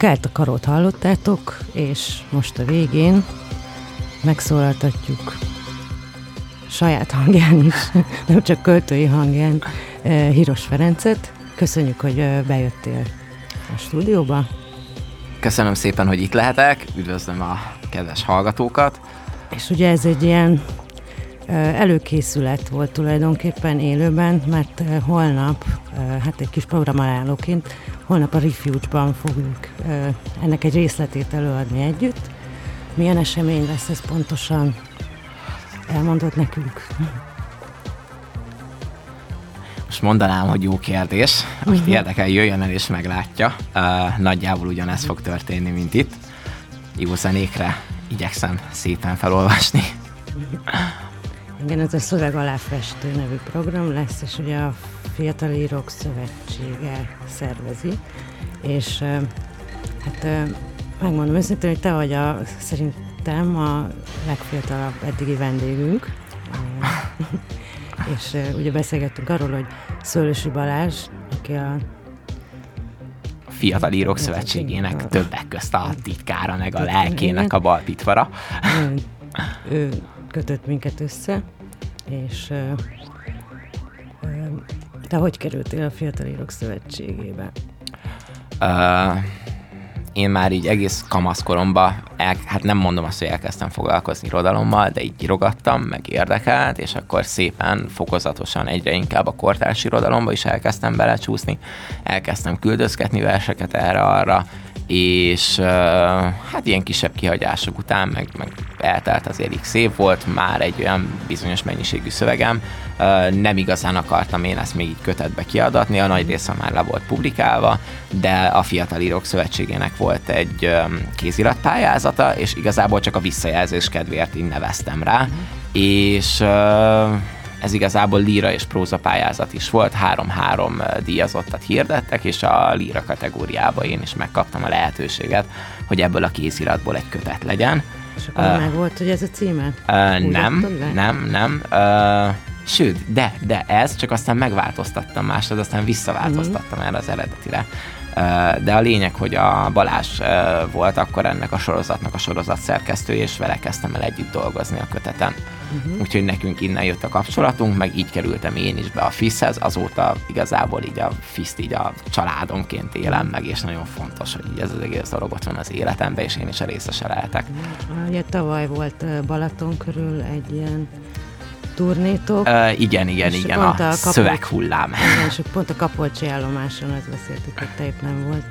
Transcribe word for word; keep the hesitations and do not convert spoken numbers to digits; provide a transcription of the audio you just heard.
Kelt a karót hallottátok, és most a végén megszólaltatjuk saját hangján is, nem csak költői hangján, Hiros Ferencet. Köszönjük, hogy bejöttél a stúdióba. Köszönöm szépen, hogy itt lehetek, üdvözlöm a kedves hallgatókat. És ugye ez egy ilyen előkészület volt tulajdonképpen élőben, mert holnap, hát egy kis programajánlóként, holnap a Refuge-ban fogjuk ennek egy részletét előadni együtt. Milyen esemény lesz ez pontosan? Elmondod nekünk? Most mondanám, hogy jó kérdés. Most uh-huh. érdekel, jöjjön el és meglátja. Uh, nagyjából ugyanez fog történni, mint itt. Jó zenékre igyekszem szépen felolvasni. Igen, ez a Szöveg alá festő nevű program lesz, és ugye a Fiatal Írók Szövetsége szervezi, és hát megmondom őszintén, hogy te vagy a, szerintem a legfiatalabb eddigi vendégünk, és ugye beszélgettünk arról, hogy Szőlősi Balázs, aki a Fiatal Írók Szövetségének többek közt a titkára, meg a lelkének a balpitvara. Ő kötött minket össze, és te hogy kerültél a Fiatal Írók Szövetségébe? Uh, én már így egész kamaszkoromban, el, hát nem mondom azt, hogy elkezdtem foglalkozni irodalommal, de így írogattam, meg érdekelt, és akkor szépen, fokozatosan egyre inkább a kortárs irodalomba is elkezdtem belecsúszni, elkezdtem küldözgetni verseket erre-arra, és uh, hát ilyen kisebb kihagyások után, meg, meg eltelt azért x év volt, már egy olyan bizonyos mennyiségű szövegem, uh, nem igazán akartam én ezt még így kötetbe kiadatni, a nagy része már le volt publikálva, de a Fiatal Írók Szövetségének volt egy um, kéziratpályázata, és igazából csak a visszajelzés kedvéért így neveztem rá, mm. és uh, ez igazából líra és próza pályázat is volt, három-három díjazottat hirdettek, és a líra kategóriába én is megkaptam a lehetőséget, hogy ebből a kéziratból egy kötet legyen. És akkor uh, meg volt, hogy ez a címe? Uh, nem, nem, nem. Uh, sőt, de, de ez, csak aztán megváltoztattam másod, aztán visszaváltoztattam mm. erre az eredetire. Uh, de a lényeg, hogy a Balázs uh, volt akkor ennek a sorozatnak a sorozatszerkesztője, és vele kezdtem el együtt dolgozni a köteten. Uh-huh. Úgyhogy nekünk innen jött a kapcsolatunk, meg így kerültem én is be a FISZ-hez, azóta igazából így a FISZ-t így a családomként élem meg, és nagyon fontos, hogy így ez az egész dolog ott van az életemben, és én is a részese lehetek. Ugye tavaly volt Balaton körül egy ilyen turnétok. Uh, igen, igen, igen, a, a Kapolcs... szöveghullám. Igen, és pont a Kapolcsi állomáson azt beszéltük, hogy te épp nem volt.